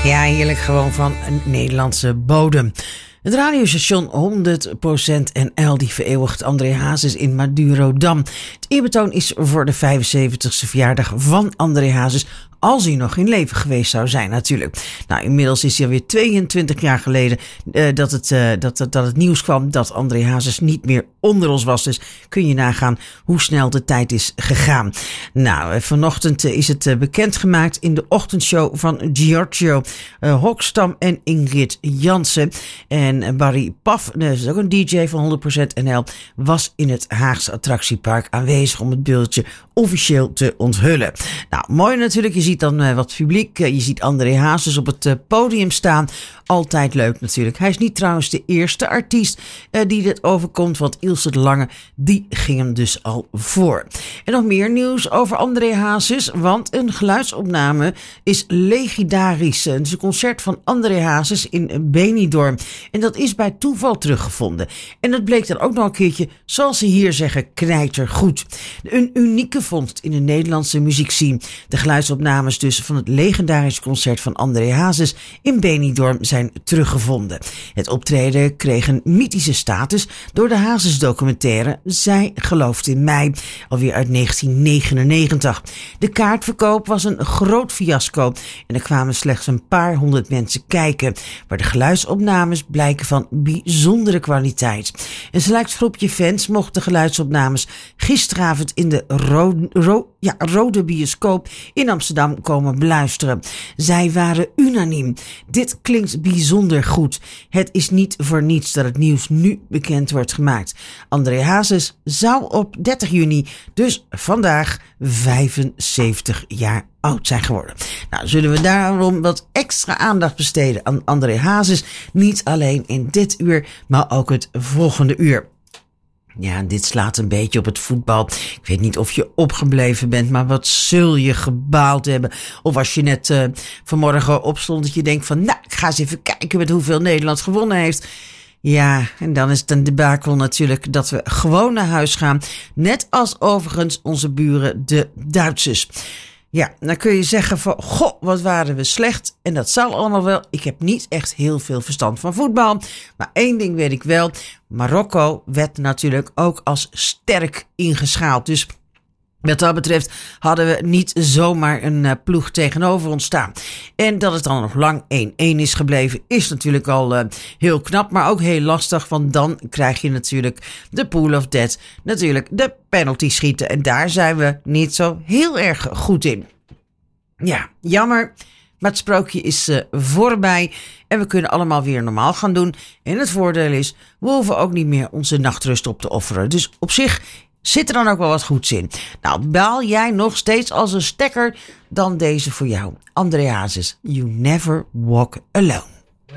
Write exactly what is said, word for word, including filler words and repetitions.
Ja, heerlijk, gewoon van een Nederlandse bodem. Het radiostation honderd procent N L die vereeuwigt André Hazes in Madurodam. Het eerbetoon is voor de vijfenzeventigste verjaardag van André Hazes, als hij nog in leven geweest zou zijn natuurlijk. Nou, inmiddels is hij alweer tweeëntwintig jaar geleden uh, dat, het, uh, dat, dat, dat het nieuws kwam dat André Hazes niet meer onder ons was. Dus kun je nagaan hoe snel de tijd is gegaan. Nou, uh, vanochtend uh, is het uh, bekendgemaakt in de ochtendshow van Giorgio uh, Hoekstam en Ingrid Jansen. En uh, Barry Paf, uh, dat is ook een D J van honderd procent N L, was in het Haagse attractiepark aanwezig om het beeldje officieel te onthullen. Nou, mooi natuurlijk. Je ziet dan uh, wat publiek. Uh, je ziet André Hazes op het uh, podium staan. Altijd leuk natuurlijk. Hij is niet trouwens de eerste artiest uh, die dit overkomt, want Ilse de Lange, die ging hem dus al voor. En nog meer nieuws over André Hazes, want een geluidsopname is legendarisch. Het is een concert van André Hazes in Benidorm. En dat is bij toeval teruggevonden. En dat bleek dan ook nog een keertje, zoals ze hier zeggen, knijtergoed. Een unieke vondst in de Nederlandse muziekscene. De geluidsopnames dus van het legendarische concert van André Hazes in Benidorm zijn teruggevonden. Het optreden kreeg een mythische status door de Hazes documentaire Zij gelooft in mij, alweer uit negentien negenennegentig. De kaartverkoop was een groot fiasco en er kwamen slechts een paar honderd mensen kijken, maar de geluidsopnames blijken van bijzondere kwaliteit. Een select groepje fans mocht de geluidsopnames gisteravond in de Rode, Ro, ja, Rode Bioscoop in Amsterdam komen beluisteren. Zij waren unaniem. Dit klinkt bijzonder goed. Het is niet voor niets dat het nieuws nu bekend wordt gemaakt. André Hazes zou op dertig juni, dus vandaag, vijfenzeventig jaar oud zijn geworden. Nou, zullen we daarom wat extra aandacht besteden aan André Hazes. Niet alleen in dit uur, maar ook het volgende uur. Ja, dit slaat een beetje op het voetbal. Ik weet niet of je opgebleven bent, maar wat zul je gebaald hebben. Of als je net uh, vanmorgen opstond dat je denkt van, nou, ik ga eens even kijken met hoeveel Nederland gewonnen heeft. Ja, en dan is het een debakel natuurlijk dat we gewoon naar huis gaan. Net als overigens onze buren, de Duitsers. Ja, dan kun je zeggen van, goh, wat waren we slecht. En dat zal allemaal wel. Ik heb niet echt heel veel verstand van voetbal. Maar één ding weet ik wel. Marokko werd natuurlijk ook als sterk ingeschaald. Dus wat dat betreft hadden we niet zomaar een uh, ploeg tegenover ons staan. En dat het dan nog lang één-één is gebleven is natuurlijk al uh, heel knap, maar ook heel lastig. Want dan krijg je natuurlijk de pool of death, natuurlijk de penalty schieten. En daar zijn we niet zo heel erg goed in. Ja, jammer. Maar het sprookje is uh, voorbij en we kunnen allemaal weer normaal gaan doen. En het voordeel is, we hoeven ook niet meer onze nachtrust op te offeren. Dus op zich zit er dan ook wel wat goeds in. Nou, baal jij nog steeds als een stekker, dan deze voor jou. André Hazes, You Never Walk Alone.